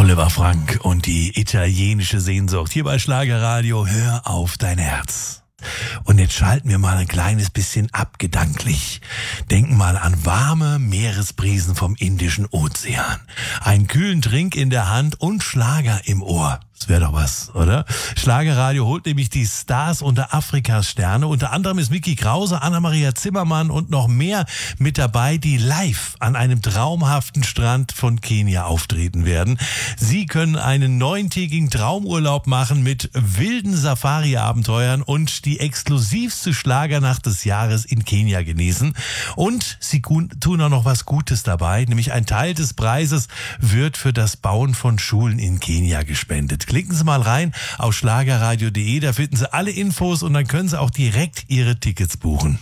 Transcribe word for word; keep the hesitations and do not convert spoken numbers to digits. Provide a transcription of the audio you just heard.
Oliver Frank und die italienische Sehnsucht hier bei Schlagerradio. Hör auf dein Herz. Und jetzt schalten wir mal ein kleines bisschen ab gedanklich. Denken mal an warme Meeresbrisen vom Indischen Ozean. Einen kühlen Trink in der Hand und Schlager im Ohr. Das wäre doch was, oder? Schlagerradio holt nämlich die Stars unter Afrikas Sterne. Unter anderem ist Micky Krause, Anna-Maria Zimmermann und noch mehr mit dabei, die live an einem traumhaften Strand von Kenia auftreten werden. Sie können einen neuntägigen Traumurlaub machen mit wilden Safari-Abenteuern und die exklusivste Schlagernacht des Jahres in Kenia genießen. Und sie tun auch noch was Gutes dabei, nämlich ein Teil des Preises wird für das Bauen von Schulen in Kenia gespendet. Klicken Sie mal rein auf schlagerradio punkt de, da finden Sie alle Infos und dann können Sie auch direkt Ihre Tickets buchen.